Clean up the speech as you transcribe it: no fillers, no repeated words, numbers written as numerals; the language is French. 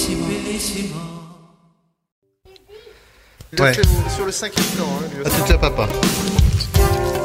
Ouais. Sur le 5e temps, hein, lui aussi. À tout à papa.